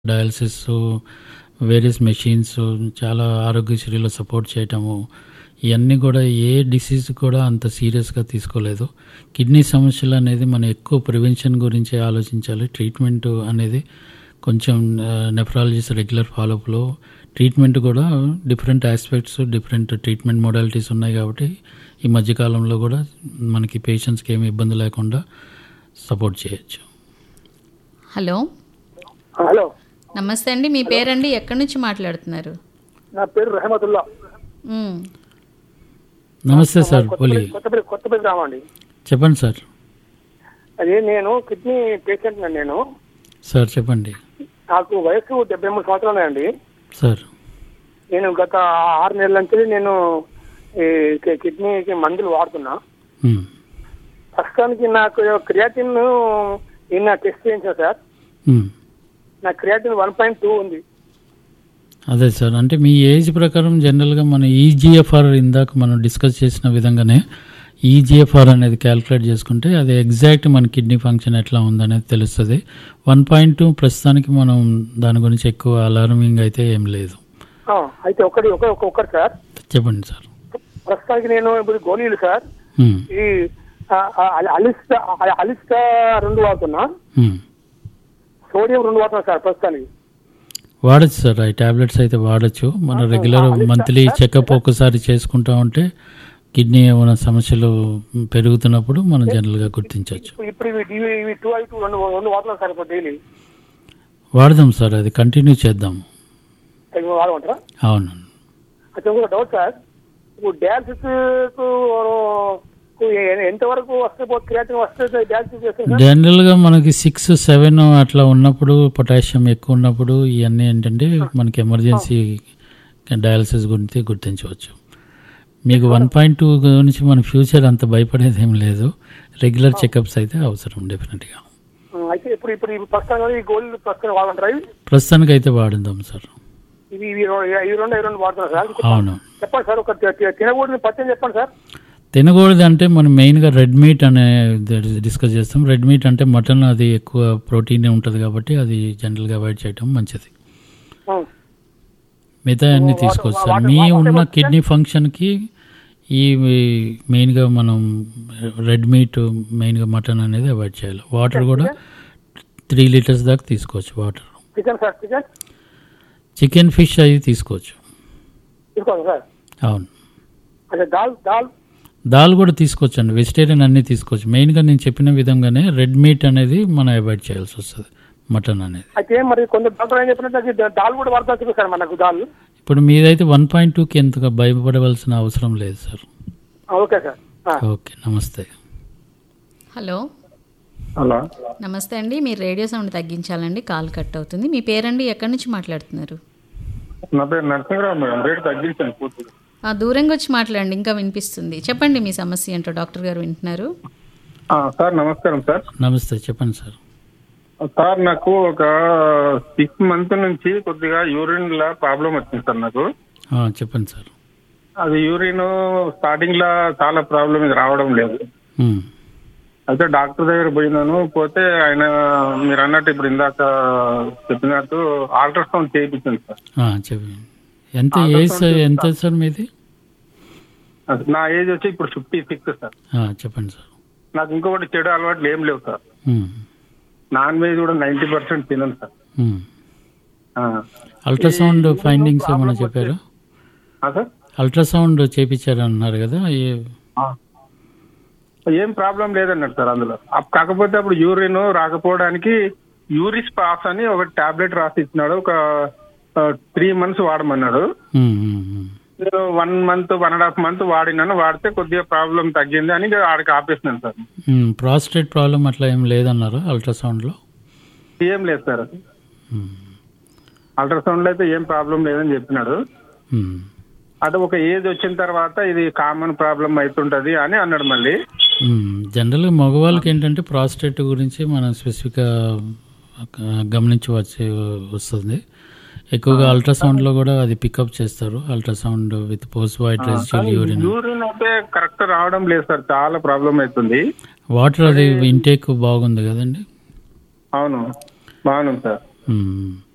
Dialysis, various machines, చాలా ఆరోగ్యశ్రీలో support చేయటము, ఇవన్నీ కూడా ఏ డిసీజ్ కూడా అంత సీరియస్గా తీసుకోలేదు. కిడ్నీ సమస్యలు అనేది మనం ఎక్కువ ప్రివెన్షన్ గురించి ఆలోచించాలి. ట్రీట్మెంట్ అనేది కొంచెం నెఫ్రాలజిస్ట్ రెగ్యులర్ ఫాలోఅప్లో ట్రీట్మెంట్ కూడా different aspects, different treatment modalities ఉన్నాయి. కాబట్టి ఈ మధ్యకాలంలో కూడా మనకి పేషెంట్స్కి ఏమి ఇబ్బంది లేకుండా సపోర్ట్ చేయొచ్చు. హలో హలో, నమస్తే అండి. మీ పేరండి, ఎక్కడి నుంచి మాట్లాడుతున్నారు? నా పేరు రెహమతుల్లా. నమస్తే సార్. పోలీ కొత్తపల్లి రామండి. చెప్పండి సార్. అదే నేను కిడ్నీ పేషెంట్ నేను. సార్ చెప్పండి. నాకు వయసు 73 సంవత్సరాలు అండి. సార్ నేను గత 6 నెలల నుంచి నేను కిడ్నీకి మందులు వాడుతున్నా. ప్రస్తుతానికి నాకు క్రియాటిన్ నిన్న టెస్ట్ చేయించా సార్. నా క్రియాటిన్ 1.2 ఉంది. అదే సార్, అంటే మీ ఏజ్ ప్రకారం జనరల్గా మన ఈజీఎఫ్ఆర్ ఇందాక మనం డిస్కస్ చేసిన విధంగానే ఈజీఎఫ్ఆర్ అనేది క్యాలిక్యులేట్ చేసుకుంటే అది ఎగ్జాక్ట్ మన కిడ్నీ ఫంక్షన్ ఎట్లా ఉందనేది తెలుస్తుంది. 1.2 ప్రస్తుతానికి మనం దాని గురించి ఎక్కువ అలార్మింగ్ అయితే ఏం లేదు. అయితే ఒకటి సార్ చెప్పండి సార్. ప్రస్తుతానికి నేను ఇప్పుడు గోళీలు సార్ ఈ అలిస్టా 2 వాడుతున్నా, సోడియం 2 వాడుతున్నా సార్ ప్రస్తుతానికి. వాడచ్చు సార్, ఈ టాబ్లెట్స్ అయితే వాడచ్చు. మన రెగ్యులర్ మంత్లీ చెకప్ ఒకసారి చేసుకుంటా ఉంటే కిడ్నీ ఏమైనా సమస్యలు పెరుగుతున్నప్పుడు మనం జనరల్గా గుర్తించవచ్చు. వాడదాం సార్, అది కంటిన్యూ చేద్దాం. అవును. డౌట్ సార్, ఇప్పుడు డయాలసిస్ ఎంతవరకు జనరల్గా మనకి 6, 7 అట్లా ఉన్నప్పుడు, పొటాషియం ఎక్కువ ఉన్నప్పుడు ఇవన్నీ ఏంటంటే మనకి ఎమర్జెన్సీ డయాలసిస్ గురించి గుర్తించవచ్చు. మీకు 1.2 గురించి మన ఫ్యూచర్ అంత భయపడేది ఏం లేదు. రెగ్యులర్ చెకప్స్ అయితే అవసరం డెఫినెట్గా. ప్రస్తుతానికి అయితే వాడుదాం సార్. అవును. చెప్పండి సార్, ఒక తినకూడదు పచ్చని చెప్పండి సార్. తినకూడదు అంటే మనం మెయిన్గా రెడ్ మీట్ అనే డిస్కస్ చేస్తాం. రెడ్ మీట్ అంటే మటన్, అది ఎక్కువ ప్రోటీన్ ఉంటుంది కాబట్టి అది జనరల్గా అవాయిడ్ చేయడం మంచిది. మిగతా అన్నీ తీసుకోవచ్చు సార్. మీ ఉన్న కిడ్నీ ఫంక్షన్కి ఈ మెయిన్గా మనం రెడ్ మీట్, మెయిన్గా మటన్ అనేది అవాయిడ్ చేయాలి. వాటర్ కూడా 3 లీటర్స్ దాకా తీసుకోవచ్చు వాటర్. చికెన్, ఫిష్ అవి తీసుకోవచ్చు. అవును. దాల్ కూడా తీసుకోవచ్చు అండి. వెజిటేరియన్ అన్నీ తీసుకోవచ్చు. మెయిన్గా నేను చెప్పిన విధంగానే రెడ్ మీట్ అనేది మనం అవాయిడ్ చేయాల్సి వస్తుంది, మటన్ అనేది. అయితే మరి కొందరు డాక్టర్ ఏం చెప్పినట్టు దాల్ కూడా వాడతారు సార్ మనకు. దాల్ ఇప్పుడు మీదైతే 1.2కి ఎంతగా భయపడవలసిన అవసరం లేదు సార్. Okay sir. ఓకే, నమస్తే. హలో హలో, నమస్తే అండి. మీరు రేడియో సౌండ్ తగ్గించాలండి, కాల్ కట్ అవుతుంది. మీ పేరండి, ఎక్కడి నుంచి మాట్లాడుతున్నారు? నా పేరు నరసింహరావు మేడం. రేటు తగ్గించాను పూర్తిగా. దూరంగా వచ్చి మాట్లాడండి, ఇంకా వినిపిస్తుంది. చెప్పండి మీ సమస్య ఏంటో, డాక్టర్ గారు వింటున్నారు. సార్ నమస్కారం సార్. నమస్తే, చెప్పండి సార్. సార్ నాకు ఒక 6 months నుంచి కొద్దిగా యూరిన్ లా ప్రాబ్లం వచ్చింది సార్ నాకు. చెప్పండి సార్. అది యూరిన్ స్టార్టింగ్ లా చాలా ప్రాబ్లం, ఇది రావడం లేదు. అయితే డాక్టర్ దగ్గర పోయినాను. పోతే ఆయన మీరు అన్నట్టు ఇప్పుడు ఇందాక చెప్పినట్టు అల్ట్రాసౌండ్ చేయించింది సార్. చెప్పండి. ఎంత ఏజ్ ఎంత సార్ మీది? నా ఏజ్ వచ్చి ఇప్పుడు 56 సార్. చెప్పండి సార్. నాకు ఇంకొకటి చెడు అలవాట్లు ఏం లేవు సార్. నాన్ వెజ్ కూడా 90% తినను సార్. అల్ట్రాసౌండ్ ఫైండింగ్స్ ఏమైనా చెప్పారు? సార్ అల్ట్రాసౌండ్ చేయించారు అన్నారు కదా, ఏం ప్రాబ్లం లేదన్నారు సార్ అందులో. కాకపోతే అప్పుడు యూరిన్ రాకపోవడానికి యూరిస్ పాస్ అని ఒక టాబ్లెట్ రాసి ఇచ్చినాడు. ఒక 3 months వాడమన్నాడు. నేను 1 month, 1.5 months వాడినాను. వాడితే కొద్దిగా ప్రాబ్లం తగ్గింది అని ఆడికి ఆపేసినాను సార్. ప్రాస్టేట్ ప్రాబ్లం అట్లా ఏం లేదన్నారు అల్ట్రాసౌండ్లో? ఏం లేదు సార్, అల్ట్రాసౌండ్ లో అయితే ఏం ప్రాబ్లం లేదని చెప్పినాడు. అది ఒక ఏజ్ వచ్చిన తర్వాత ఇది కామన్ ప్రాబ్లం అవుతుంటది అని అన్నాడు మళ్ళీ. జనరల్గా మగవాళ్ళకి ఏంటంటే ప్రాస్టేట్ గురించి మనం స్పెసిఫిక్గా గమనించవచ్చి వస్తుంది. ఎక్కువగా అల్ట్రాసౌండ్ లో కూడా అది పికప్ చేస్తారు. Ultrasound with post white residual urine అయితే కరెక్ట్ రావడం లేదు సార్, చాలా ప్రాబ్లం అవుతుంది. వాటర్ అది ఇంటేక్ బాగుంది కదండి? అవును, బాగుంది సార్.